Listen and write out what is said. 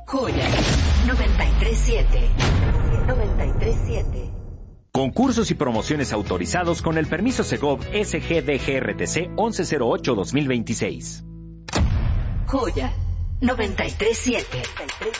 Joya 93.7. 93.7. Concursos y promociones autorizados con el permiso Segov SGDGRTC 1108-2026. Joya 93.7.